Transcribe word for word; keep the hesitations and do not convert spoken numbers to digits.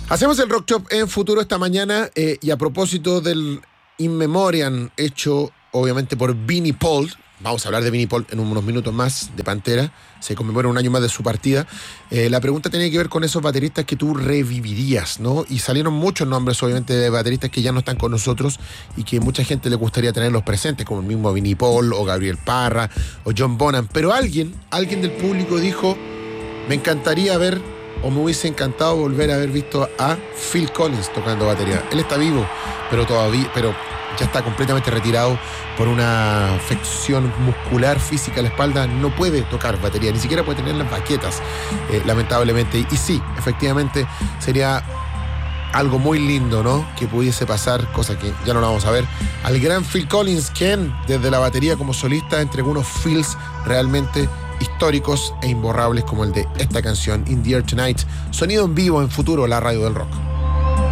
Hacemos el Rock Shop en Futuro esta mañana eh, y a propósito del In Memoriam hecho obviamente por Vinnie Paul. Vamos a hablar de Vinnie Paul en unos minutos más, de Pantera. Se conmemora un año más de su partida. Eh, la pregunta tenía que ver con esos bateristas que tú revivirías, ¿no? Y salieron muchos nombres, obviamente, de bateristas que ya no están con nosotros y que mucha gente le gustaría tenerlos presentes, como el mismo Vinnie Paul, o Gabriel Parra, o John Bonham. Pero alguien, alguien del público dijo, me encantaría ver, o me hubiese encantado volver a haber visto a Phil Collins tocando batería. Él está vivo, pero todavía... pero ya está completamente retirado por una afección muscular física a la espalda, no puede tocar batería, ni siquiera puede tener las baquetas, eh, lamentablemente. Y sí, efectivamente sería algo muy lindo, ¿no? Que pudiese pasar, cosa que ya no la vamos a ver, al gran Phil Collins, quien desde la batería como solista entregó unos feels realmente históricos e imborrables como el de esta canción, In the Air Tonight, sonido en vivo en Futuro, la radio del rock.